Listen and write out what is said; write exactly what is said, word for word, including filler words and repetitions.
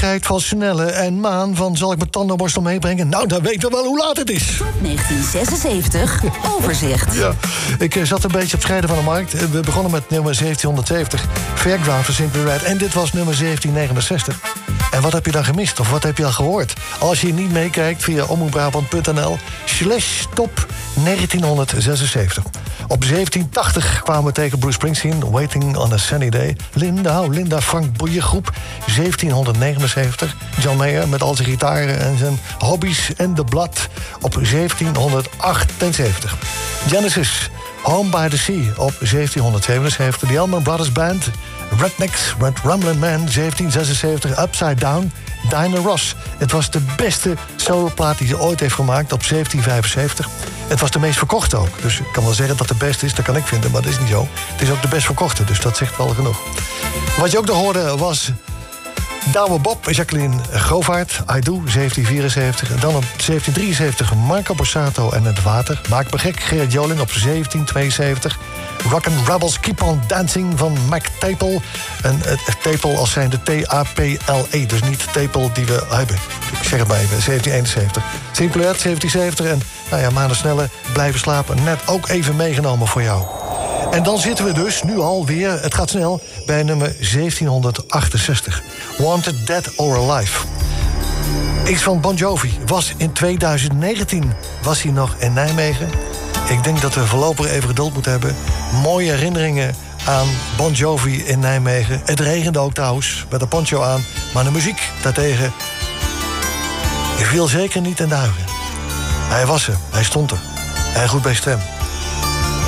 gezelligheid van Snelle en Maan van Zal ik mijn tandenborstel meebrengen? Nou, dan weten we wel hoe laat het is. Top negentien zesenzeventig, overzicht. Ja, ik uh, zat een beetje op het scheiden van de markt. Uh, we begonnen met nummer zeventienhonderdzeventig, Fairground van Simply Red. En dit was nummer zeventien negenenzestig. En wat heb je dan gemist of wat heb je al gehoord? Als je niet meekijkt via omroepbrabant punt n l slash top negentienhonderdzesenzeventig. Op zeventien tachtig kwamen we tegen Bruce Springsteen, Waiting on a Sunny Day. Linda, oh Linda, Frank Boeiegroep, zeventienhonderdnegenenzeventig. John Mayer met al zijn gitaren en zijn hobby's en de blad op zeventienhonderdachtenzeventig. Genesis, Home by the Sea op zeventienhonderdzevenenzeventig. The Allman Brothers Band, Rednecks, Red Rumblin' Man, zeventienhonderdzesenzeventig. Upside Down, Diana Ross. Het was de beste soloplaat die ze ooit heeft gemaakt op zeventienhonderdvijfenzeventig. Het was de meest verkochte ook. Dus ik kan wel zeggen dat het de beste is, dat kan ik vinden, maar dat is niet zo. Het is ook de best verkochte, dus dat zegt wel genoeg. Wat je ook nog hoorde was Douwe Bob, Jacqueline Govaert, I Do, zeventien vierenzeventig. En dan op zeventien drieënzeventig Marco Borsato en Het Water. Maak me gek, Gerard Joling op zeventien tweeënzeventig. Rock'n' Rebels Keep on Dancing van Mac Taple. En het Taple als zijn de T A P L E, dus niet Taple die we hebben. Ik zeg het maar even, zeventien eenenzeventig. Simply Red, zeventien zeventig. En nou ja, Maanden Snelle, Blijven Slapen. Net ook even meegenomen voor jou. En dan zitten we dus nu alweer, het gaat snel, bij nummer zeventienhonderdachtenzestig. Wanted Dead or Alive. Iets van Bon Jovi was in tweeduizend negentien was hij nog in Nijmegen. Ik denk dat we voorlopig even geduld moeten hebben. Mooie herinneringen aan Bon Jovi in Nijmegen. Het regende ook trouwens, met een poncho aan. Maar de muziek daartegen viel zeker niet in de huigen. Hij was er, hij stond er. Hij goed bij stem.